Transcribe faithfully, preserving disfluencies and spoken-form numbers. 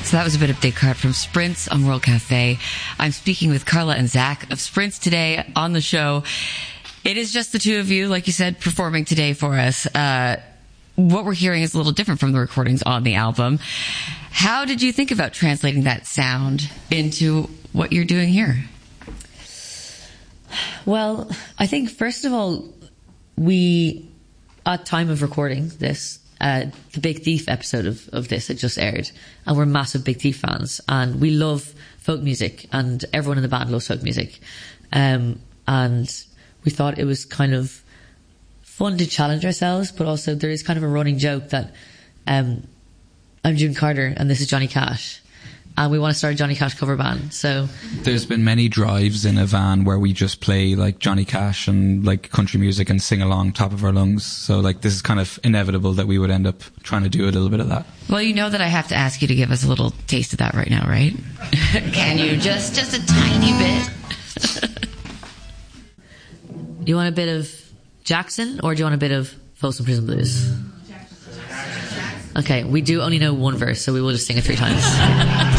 So that was a bit of Descartes from Sprints on World Cafe. I'm speaking with Carla and Zach of Sprints today on the show. It is just the two of you, like you said, performing today for us. Uh, what we're hearing is a little different from the recordings on the album. How did you think about translating that sound into what you're doing here? Well, I think first of all, we, at time of recording this, uh, the Big Thief episode of, of this had just aired, and we're massive Big Thief fans, and we love folk music, and everyone in the band loves folk music. Um, and we thought it was kind of fun to challenge ourselves, but also there is kind of a running joke that um, I'm June Carter and this is Johnny Cash, and we want to start a Johnny Cash cover band. So there's been many drives in a van where we just play like Johnny Cash and like country music and sing along top of our lungs. So like this is kind of inevitable that we would end up trying to do a little bit of that. Well, you know that I have to ask you to give us a little taste of that right now, right? Can you just just a tiny bit? You want a bit of Jackson, or do you want a bit of Folsom Prison Blues? Okay, we do only know one verse, so we will just sing it three times.